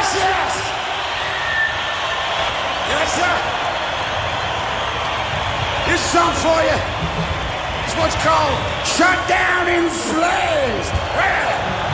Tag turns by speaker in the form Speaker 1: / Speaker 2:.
Speaker 1: yes! Yes, sir! This song for you is what's called Shut Down in Flames. Well,